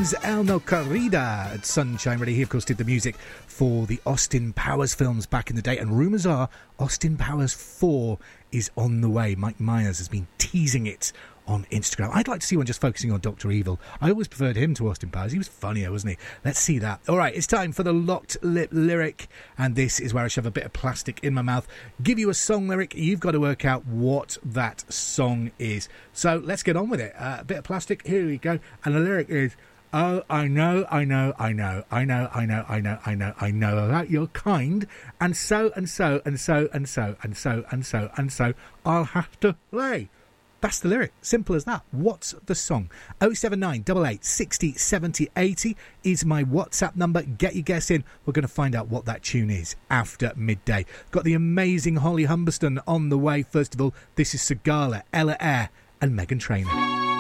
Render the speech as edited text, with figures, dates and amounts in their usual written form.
James El No Corrida at Sunshine Radio. He, of course, did the music for the Austin Powers films back in the day, and rumours are Austin Powers 4 is on the way. Mike Myers has been teasing it on Instagram. I'd like to see one just focusing on Dr. Evil. I always preferred him to Austin Powers. He was funnier, wasn't he? Let's see that. All right, it's time for the Locked Lip Lyric, and this is where I shove a bit of plastic in my mouth, give you a song lyric. You've got to work out what that song is. So let's get on with it. A bit of plastic. Here we go. And the lyric is, oh, I know that you're kind, and so, I'll have to lay. That's the lyric. Simple as that. What's the song? 079 88 60 70 80 is my WhatsApp number. Get your guess in. We're going to find out what that tune is after midday. Got the amazing Holly Humberston on the way. First of all, this is Sigala, Ella Eyre and Meghan Trainor.